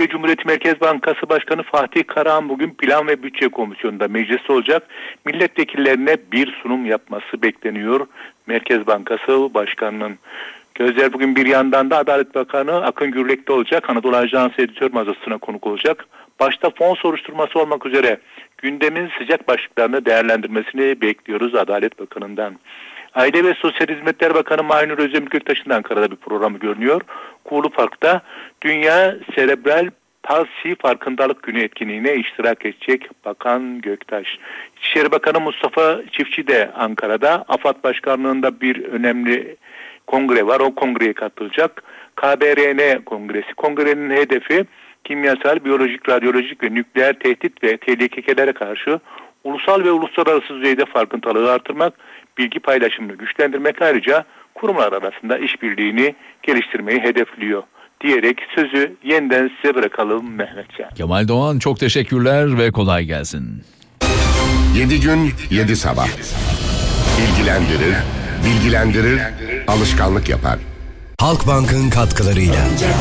Cumhuriyeti Merkez Bankası Başkanı Fatih Karahan bugün Plan ve Bütçe Komisyonu'nda mecliste olacak. Milletvekillerine bir sunum yapması bekleniyor Merkez Bankası Başkanı'nın. Gözler bugün bir yandan da Adalet Bakanı Akın Gürlek'te olacak. Anadolu Ajansı editör masasına konuk olacak. Başta fon soruşturması olmak üzere gündemin sıcak başlıklarını değerlendirmesini bekliyoruz Adalet Bakanı'ndan. Aile ve Sosyal Hizmetler Bakanı Mahinur Özdemir Göktaş'ın Ankara'da bir programı görünüyor. Kuğulu Park'ta Dünya Serebral Palsi Farkındalık Günü etkinliğine iştirak edecek Bakan Göktaş. İçişleri Bakanı Mustafa Çiftçi de Ankara'da. AFAD Başkanlığı'nda bir önemli kongre var. O kongreye katılacak. KBRN Kongresi. Kongrenin hedefi kimyasal, biyolojik, radyolojik ve nükleer tehdit ve tehlikelere karşı ulusal ve uluslararası düzeyde farkındalığı artırmak, bilgi paylaşımını güçlendirmek, ayrıca kurumlar arasında işbirliğini geliştirmeyi hedefliyor diyerek sözü yeniden size bırakalım Mehmetcan. Kemal Doğan, çok teşekkürler ve kolay gelsin. 7 gün 7 sabah. Bilgilendirir, alışkanlık yapar. Halkbank'ın katkılarıyla.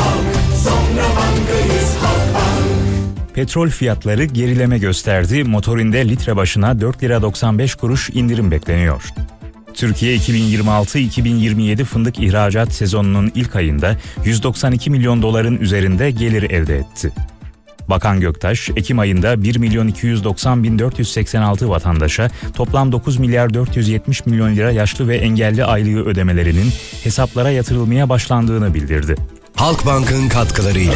Petrol fiyatları gerileme gösterdi. Motorinde litre başına 4 lira 95 kuruş indirim bekleniyor. Türkiye 2026-2027 fındık ihracat sezonunun ilk ayında 192 milyon doların üzerinde gelir elde etti. Bakan Göktaş, Ekim ayında 1.290.486 vatandaşa toplam 9 milyar 470 milyon lira yaşlı ve engelli aylığı ödemelerinin hesaplara yatırılmaya başlandığını bildirdi. Halkbank'ın katkılarıyla.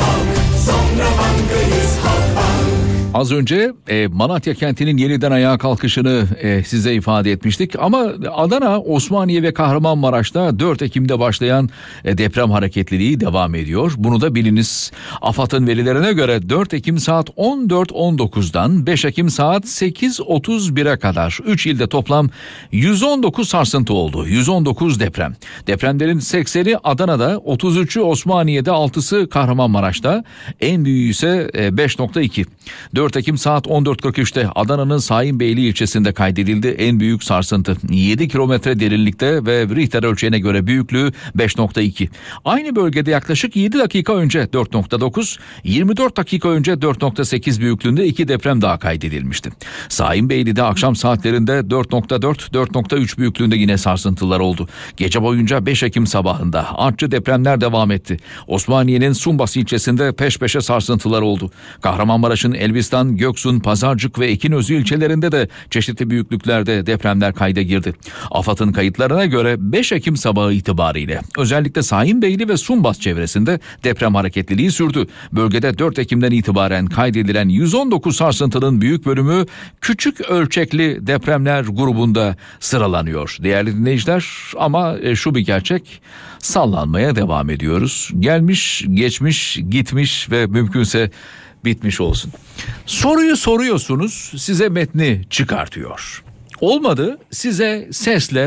Az önce Malatya kentinin yeniden ayağa kalkışını size ifade etmiştik. Ama Adana, Osmaniye ve Kahramanmaraş'ta 4 Ekim'de başlayan deprem hareketliliği devam ediyor. Bunu da biliniz. AFAD'ın verilerine göre 4 Ekim saat 14.19'dan 5 Ekim saat 8.31'e kadar 3 ilde toplam 119 sarsıntı oldu. 119 deprem. Depremlerin 80'i Adana'da, 33'ü Osmaniye'de, 6'sı Kahramanmaraş'ta. En büyüğü ise 5.2. 4 Ekim saat 14.43'te Adana'nın Şahinbeyli ilçesinde kaydedildi en büyük sarsıntı. 7 kilometre derinlikte ve Richter ölçeğine göre büyüklüğü 5.2. Aynı bölgede yaklaşık 7 dakika önce 4.9, 24 dakika önce 4.8 büyüklüğünde 2 deprem daha kaydedilmişti. Şahinbeyli'de akşam saatlerinde 4.4, 4.3 büyüklüğünde yine sarsıntılar oldu. Gece boyunca 5 Ekim sabahında artçı depremler devam etti. Osmaniye'nin Sumbas ilçesinde peş peşe sarsıntılar oldu. Kahramanmaraş'ın Elbistan, Göksun, Pazarcık ve Ekinözü ilçelerinde de çeşitli büyüklüklerde depremler kayda girdi. AFAD'ın kayıtlarına göre 5 Ekim sabahı itibariyle özellikle Şahinbeyli ve Sumbas çevresinde deprem hareketliliği sürdü. Bölgede 4 Ekim'den itibaren kaydedilen 119 sarsıntının büyük bölümü küçük ölçekli depremler grubunda sıralanıyor. Değerli dinleyiciler, ama şu bir gerçek, sallanmaya devam ediyoruz. Gelmiş, geçmiş, gitmiş ve mümkünse bitmiş olsun. Soruyu soruyorsunuz, size metni çıkartıyor. Olmadı, size sesle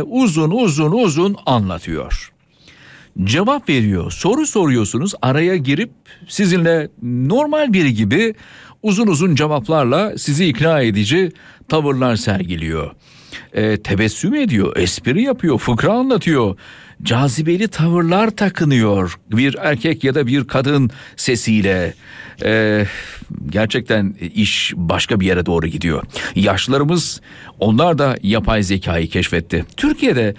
uzun anlatıyor. Cevap veriyor. Soru soruyorsunuz, araya girip sizinle normal biri gibi uzun cevaplarla sizi ikna edici tavırlar sergiliyor. Tebessüm ediyor, espri yapıyor, fıkra anlatıyor. Cazibeli tavırlar takınıyor bir erkek ya da bir kadın sesiyle. Gerçekten iş başka bir yere doğru gidiyor. Yaşlılarımız, onlar da yapay zekayı keşfetti. Türkiye'de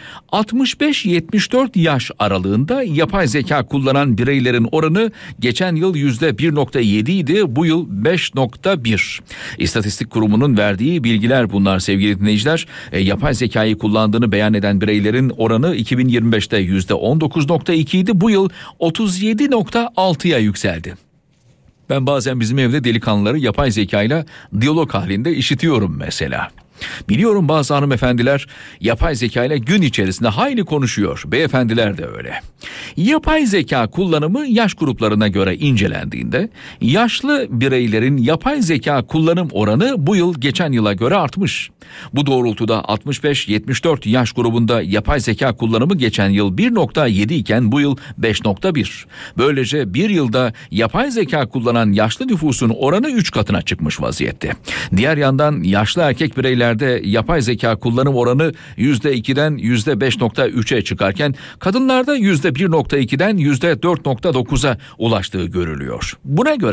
65-74 yaş aralığında yapay zeka kullanan bireylerin oranı geçen yıl %1.7 idi, bu yıl 5.1. İstatistik Kurumu'nun verdiği bilgiler bunlar sevgili dinleyiciler. Yapay zekayı kullandığını beyan eden bireylerin oranı 2025'te %19.2 idi, bu yıl 37.6'ya yükseldi. Ben bazen bizim evde delikanlıları yapay zekayla diyalog halinde işitiyorum mesela. Biliyorum bazı hanımefendiler yapay zeka ile gün içerisinde hayli konuşuyor. Beyefendiler de öyle. Yapay zeka kullanımı yaş gruplarına göre incelendiğinde yaşlı bireylerin yapay zeka kullanım oranı bu yıl geçen yıla göre artmış. Bu doğrultuda 65-74 yaş grubunda yapay zeka kullanımı geçen yıl 1.7 iken bu yıl 5.1. Böylece bir yılda yapay zeka kullanan yaşlı nüfusun oranı 3 katına çıkmış vaziyette. Diğer yandan yaşlı erkek bireylerde yapay zeka kullanım oranı %2'den %5.3'e çıkarken kadınlarda %1.2'den %4.9'a ulaştığı görülüyor. Buna göre